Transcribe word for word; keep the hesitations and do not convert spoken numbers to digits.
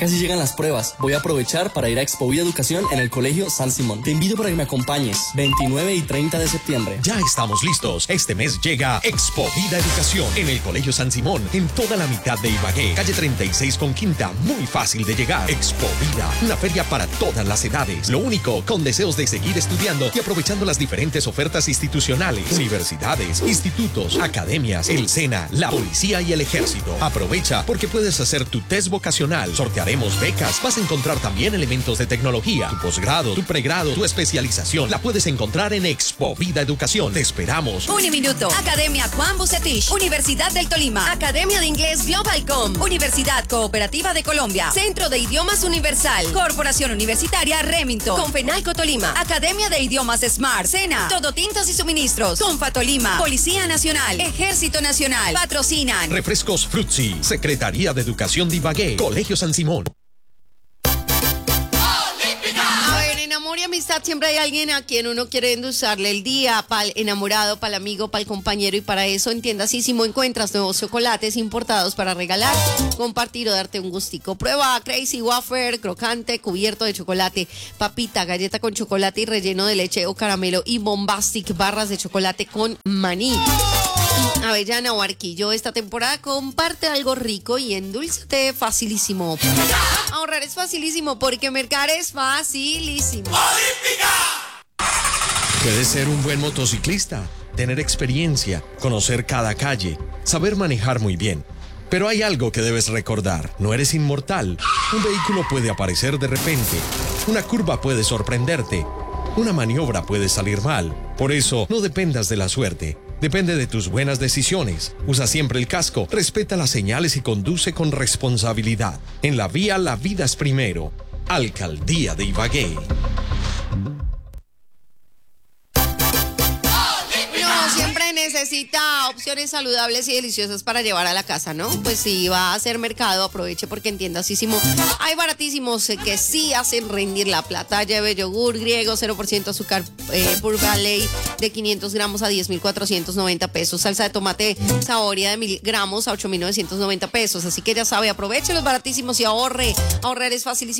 casi llegan las pruebas. Voy a aprovechar para ir a Expo Vida Educación en el Colegio San Simón. Te invito para que me acompañes, veintinueve y treinta de septiembre. Ya estamos listos. Este mes llega Expo Vida Educación en el Colegio San Simón, en toda la mitad de Ibagué, calle treinta y seis con Quinta, muy fácil de llegar. Expo Vida, una feria para todas las edades. Lo único, con deseos de seguir estudiando y aprovechando las diferentes ofertas institucionales, universidades, institutos, academias, el SENA, la policía y el ejército. Aprovecha porque puedes hacer tu test vocacional, sortearemos becas, vas a encontrar también elementos de tecnología, tu posgrado, tu pregrado, tu especialización, la puedes encontrar en Expo Vida Educación. Te esperamos. Uniminuto, Academia Juan Bucetich, Universidad del Tolima, Academia de Inglés Globalcom, Universidad Cooperativa de Colombia, Centro de Idiomas Universal, Corporación Universitaria Remington, Confenalco Tolima, Academia de Idiomas Smart, SENA, Todo Tintas y Suministros, Confa Tolima, Policía Nacional, Ejército Nacional, patrocinan Refrescos Frutzi, Secretaría de Educación de Ibagué, Colegio San Simón. Amor y amistad, siempre hay alguien a quien uno quiere endulzarle el día, para el enamorado, para el amigo, para el compañero, y para eso en Tiendas Sísimo encuentras nuevos chocolates importados para regalar, compartir o darte un gustico. Prueba Crazy Wafer, crocante, cubierto de chocolate, papita, galleta con chocolate y relleno de leche o caramelo, y Bombastic, barras de chocolate con maní. Avellana o Arquillo, esta temporada comparte algo rico y endúlzate facilísimo. Ahorrar es facilísimo porque mercar es facilísimo. Puedes ser un buen motociclista, tener experiencia, conocer cada calle, saber manejar muy bien. Pero hay algo que debes recordar, no eres inmortal. Un vehículo puede aparecer de repente, una curva puede sorprenderte, una maniobra puede salir mal. Por eso, no dependas de la suerte. Depende de tus buenas decisiones. Usa siempre el casco, respeta las señales y conduce con responsabilidad. En la vía, la vida es primero. Alcaldía de Ibagué. Siempre necesita opciones saludables y deliciosas para llevar a la casa, ¿no? Pues si va a hacer mercado, aproveche porque en Tiendas Sísimo hay baratísimos eh, que sí hacen rendir la plata. Lleve yogur griego, cero por ciento azúcar eh, Pure Valley de quinientos gramos a diez mil cuatrocientos noventa pesos. Salsa de tomate Saboria de mil gramos a ocho mil novecientos noventa pesos. Así que ya sabe, aproveche los baratísimos y ahorre. Ahorrar es facilísimo.